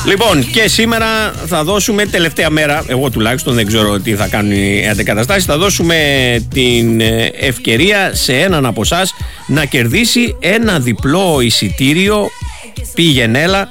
Λοιπόν, και σήμερα θα δώσουμε τελευταία μέρα, εγώ τουλάχιστον δεν ξέρω τι θα κάνουν οι αντικαταστάσεις, θα δώσουμε την ευκαιρία σε έναν από εσάς να κερδίσει ένα διπλό εισιτήριο πήγαινέλα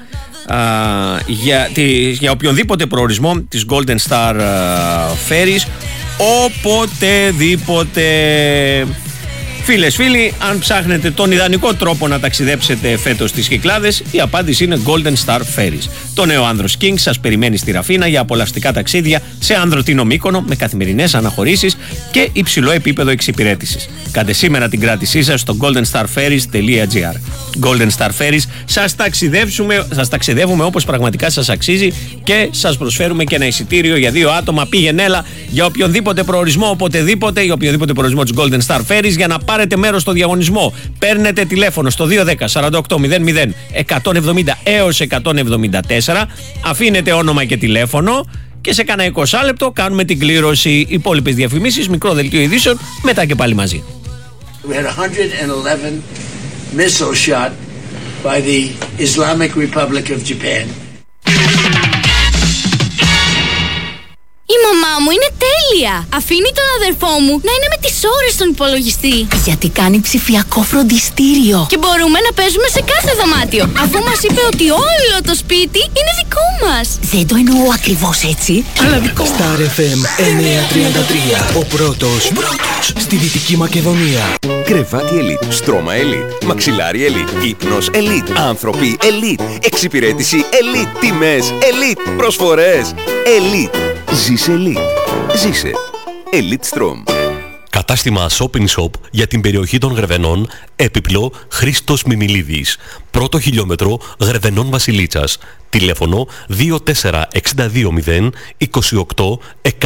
για οποιονδήποτε προορισμό της Golden Star Ferries, οποτεδήποτε. Φίλες, φίλοι, αν ψάχνετε τον ιδανικό τρόπο να ταξιδέψετε φέτος στις Κυκλάδες, η απάντηση είναι Golden Star Ferries. Το νέο Άνδρος King σας περιμένει στη Ραφίνα για απολαυστικά ταξίδια σε Άνδρο-Τίνο Μύκονο με καθημερινές αναχωρήσεις και υψηλό επίπεδο εξυπηρέτησης. Κάντε σήμερα την κράτησή σας στο goldenstarferries.gr. Golden Star Ferries, σας ταξιδεύουμε όπως πραγματικά σας αξίζει και σας προσφέρουμε και ένα εισιτήριο για 2 άτομα πήγαινέλα για οποιονδήποτε προορισμό, οποτεδήποτε, για οποιοδήποτε προορισμό της Golden Star Ferries για να πάρετε μέρος στο διαγωνισμό. Παίρνετε τηλέφωνο στο 210 48 00 170 έως 174, αφήνετε όνομα και τηλέφωνο και σε κάνα 20 λεπτό κάνουμε την κλήρωση. Υπόλοιπες διαφημίσεις, μικρό δελτίο ειδήσεων, μετά και πάλι μαζί. We had 111 missile shot by the Islamic Republic of Japan. Η μαμά μου είναι τέλεια! Αφήνει τον αδερφό μου να είναι με τις ώρες στον υπολογιστή. Γιατί κάνει ψηφιακό φροντιστήριο. Και μπορούμε να παίζουμε σε κάθε δωμάτιο, αφού μας είπε ότι όλο το σπίτι είναι δικό μας. Δεν το εννοώ ακριβώς έτσι, αλλά δικό μας. Star FM 933. Ο πρώτος στη Δυτική Μακεδονία. Κρεβάτι Elite, στρώμα Elite, μαξιλάρι Elite, ύπνος Elite, άνθρωποι Elite, εξυπηρέτηση Elite, τιμές Elite, προσφορές Elite. Ζήσε Elite. Ζήσε Elite Strom. Κατάστημα Shopping Shop για την περιοχή των Γρεβενών, έπιπλο Χρήστος Μιμιλίδης. Πρώτο χιλιόμετρο Γρεβενών Βασιλίτσας. Τηλέφωνο 24 62 0 28